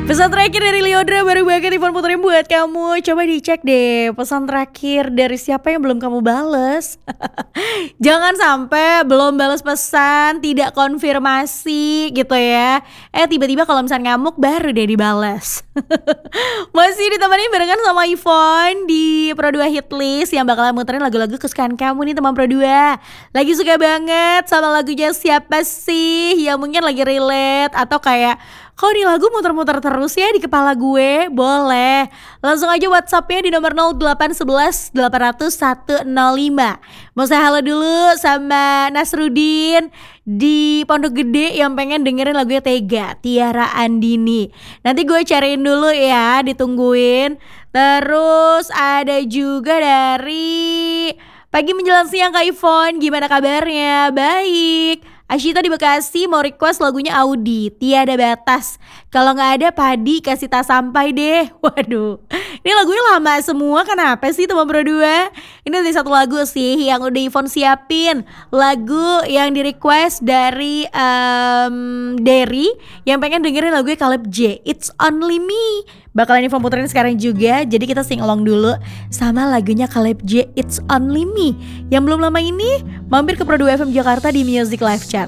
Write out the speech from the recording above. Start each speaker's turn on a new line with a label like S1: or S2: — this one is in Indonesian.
S1: Pesan terakhir dari Liodra baru banget Ivan puterin buat kamu. Coba dicek deh pesan terakhir dari siapa yang belum kamu bales. Jangan sampai belum balas pesan, tidak konfirmasi gitu ya. Tiba-tiba kalau misalnya ngamuk baru deh dibales. Masih ditemani barengan sama Ivon di Pro 2 Hitlist yang bakalan muterin lagu-lagu kesukaan kamu nih teman Pro 2. Lagi suka banget sama lagunya siapa sih yang mungkin lagi relate atau kayak kok nih lagu muter-muter terus ya di kepala gue? Boleh. Langsung aja WhatsApp-nya di nomor 0811 800 105. Mau saya halo dulu sama Nasrudin di Pondok Gede yang pengen dengerin lagunya Tega, Tiara Andini. Nanti gue cariin dulu ya, ditungguin. Terus ada juga dari Pagi Menjelang Siang Kak Ivon, gimana kabarnya? Baik. Ashita di Bekasi mau request lagunya Audi, Tiada Batas. Kalau gak ada Padi kasih tas sampai deh. Waduh, ini lagunya lama semua, kenapa sih teman Pro 2? Ini ada satu lagu sih yang udah Ivon siapin. Lagu yang di request dari Derry yang pengen dengerin lagunya Caleb J, It's Only Me. Bakalan Ivon puterin sekarang juga, jadi kita sing along dulu sama lagunya Caleb J, It's Only Me. Yang belum lama ini mampir ke Pro 2 FM Jakarta di Music Live Chart.